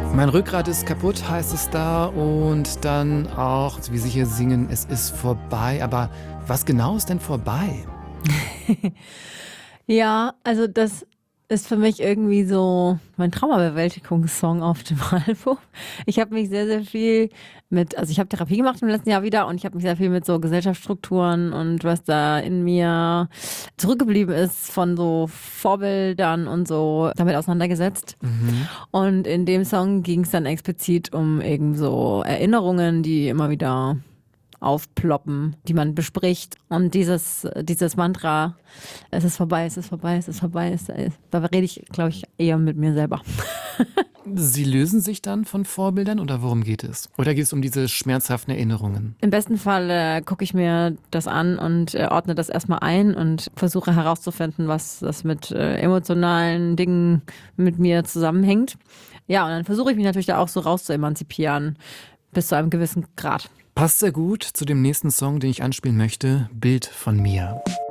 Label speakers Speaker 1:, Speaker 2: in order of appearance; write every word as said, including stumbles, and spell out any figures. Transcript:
Speaker 1: Mein Rückgrat ist kaputt, heißt es da. Und dann auch, wie Sie hier singen, es ist vorbei. Aber was genau ist denn vorbei?
Speaker 2: Ja, also das ist für mich irgendwie so mein Traumabewältigungssong auf dem Album. Ich habe mich sehr, sehr viel mit, also ich habe Therapie gemacht im letzten Jahr wieder und ich habe mich sehr viel mit so Gesellschaftsstrukturen und was da in mir zurückgeblieben ist von so Vorbildern und so damit auseinandergesetzt.
Speaker 1: Mhm.
Speaker 2: Und in dem Song ging es dann explizit um irgend so Erinnerungen, die immer wieder aufploppen, die man bespricht. Und dieses, dieses Mantra, es ist vorbei, es ist vorbei, es ist vorbei, es ist, da rede ich, glaube ich, eher mit mir selber.
Speaker 1: Sie lösen sich dann von Vorbildern oder worum geht es? Oder geht es um diese schmerzhaften Erinnerungen?
Speaker 2: Im besten Fall äh, gucke ich mir das an und äh, ordne das erstmal ein und versuche herauszufinden, was das mit äh, emotionalen Dingen mit mir zusammenhängt. Ja, und dann versuche ich mich natürlich da auch so raus zu emanzipieren, bis zu einem gewissen Grad.
Speaker 1: Passt sehr gut zu dem nächsten Song, den ich anspielen möchte, Bild von mir.